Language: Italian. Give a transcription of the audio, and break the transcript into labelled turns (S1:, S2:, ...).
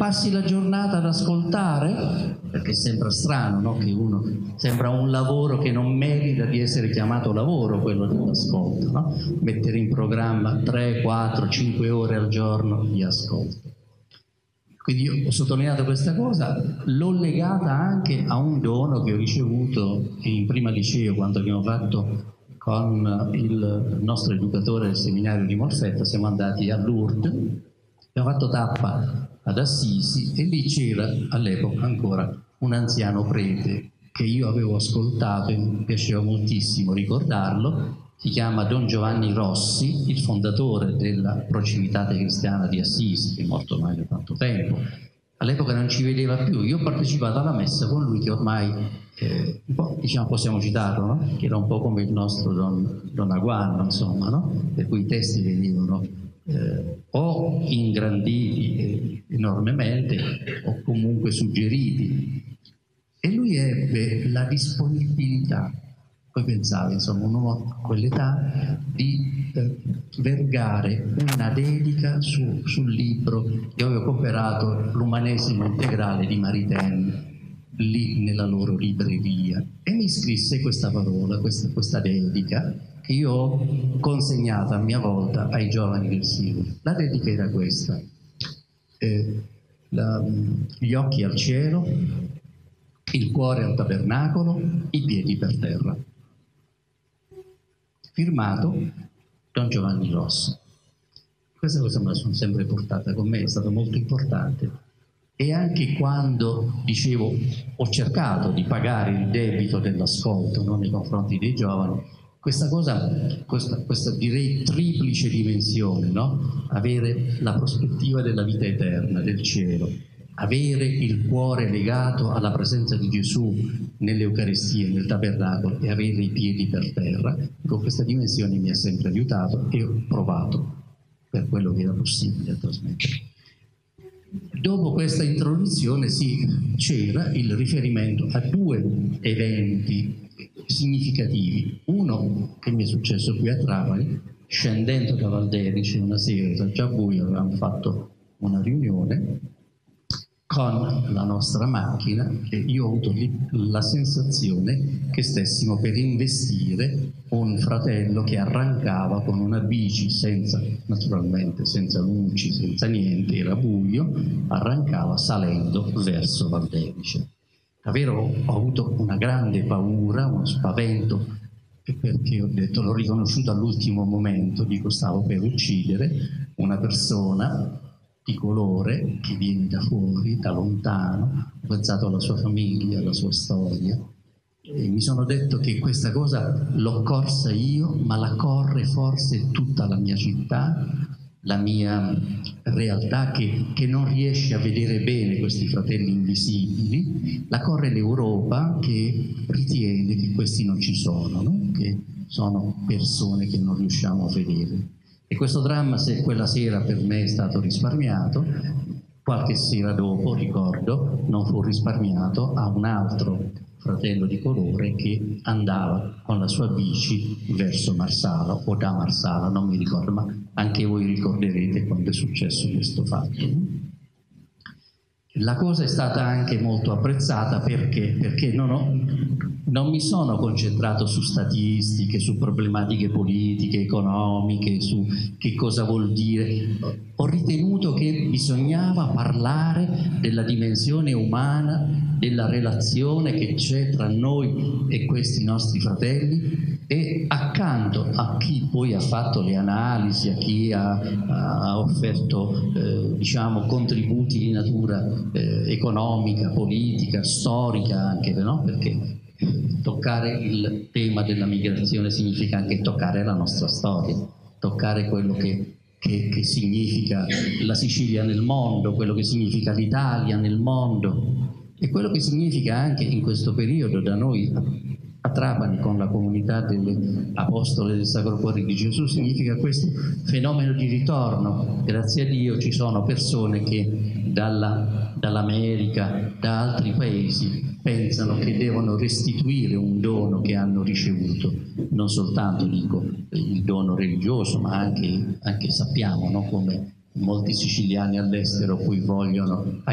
S1: passi la giornata ad ascoltare, perché sembra strano, no? Che uno sembra un lavoro che non merita di essere chiamato lavoro, quello dell'ascolto, no? Mettere in programma 3, 4, 5 ore al giorno di ascolto. Quindi io ho sottolineato questa cosa, l'ho legata anche a un dono che ho ricevuto in prima liceo, quando abbiamo fatto con il nostro educatore del seminario di Molfetta, siamo andati a Lourdes, abbiamo fatto tappa ad Assisi e lì c'era all'epoca ancora un anziano prete che io avevo ascoltato e mi piaceva moltissimo ricordarlo. Si chiama Don Giovanni Rossi, il fondatore della Procivitate Cristiana di Assisi, che è morto ormai da tanto tempo. All'epoca non ci vedeva più, io ho partecipato alla messa con lui, che ormai, diciamo, possiamo citarlo, no? Che era un po' come il nostro Don Aguano, insomma, no? Per cui i testi venivano o ingranditi enormemente o comunque suggeriti. E lui ebbe la disponibilità, poi pensare, insomma, un uomo a quell'età, di vergare una dedica sul libro. Io avevo comprato l'Umanesimo integrale di Maritain lì nella loro libreria e mi scrisse questa parola, questa dedica, che io ho consegnato a mia volta ai giovani del Sirio. La dedica era questa: gli occhi al cielo, il cuore al tabernacolo, i piedi per terra. Firmato Don Giovanni Rossi. Questa cosa me la sono sempre portata con me, è stato molto importante. E anche quando, dicevo, ho cercato di pagare il debito dell'ascolto, no, nei confronti dei giovani, questa cosa, questa direi triplice dimensione, no? Avere la prospettiva della vita eterna, del cielo, avere il cuore legato alla presenza di Gesù nell'Eucaristia, nel tabernacolo, e avere i piedi per terra, con questa dimensione mi ha sempre aiutato e ho provato per quello che era possibile a trasmettere. Dopo questa introduzione c'era il riferimento a due eventi significativi. Uno che mi è successo qui a Trapani, scendendo da Valderice una sera, era già buio, avevamo fatto una riunione con la nostra macchina e io ho avuto la sensazione che stessimo per investire un fratello che arrancava con una bici naturalmente senza luci, senza niente, era buio, arrancava salendo verso Valderice. Davvero ho avuto una grande paura, uno spavento, perché ho detto, l'ho riconosciuto all'ultimo momento, dico, stavo per uccidere una persona di colore che viene da fuori, da lontano, ho pensato alla sua famiglia, alla sua storia, e mi sono detto che questa cosa l'ho corsa io, ma la corre forse tutta la mia città, la mia realtà che non riesce a vedere bene questi fratelli invisibili, la corre l'Europa che ritiene che questi non ci sono, no? Che sono persone che non riusciamo a vedere. E questo dramma, se quella sera per me è stato risparmiato, qualche sera dopo, ricordo, non fu risparmiato a un altro fratello di colore che andava con la sua bici verso Marsala o da Marsala, non mi ricordo, ma anche voi ricorderete quando è successo questo fatto. La cosa è stata anche molto apprezzata perché non mi sono concentrato su statistiche, su problematiche politiche, economiche, su che cosa vuol dire. Ho ritenuto che bisognava parlare della dimensione umana, della relazione che c'è tra noi e questi nostri fratelli, e accanto a chi poi ha fatto le analisi, a chi ha offerto diciamo contributi di natura economica, politica, storica anche, no? Perché toccare il tema della migrazione significa anche toccare la nostra storia, toccare quello che significa la Sicilia nel mondo, quello che significa l'Italia nel mondo e quello che significa anche in questo periodo da noi a Trapani con la comunità delle Apostole del Sacro Cuore di Gesù, significa questo fenomeno di ritorno. Grazie a Dio ci sono persone che dall'America, da altri paesi, pensano che devono restituire un dono che hanno ricevuto, non soltanto dico il dono religioso, ma anche sappiamo, no, come molti siciliani all'estero poi vogliono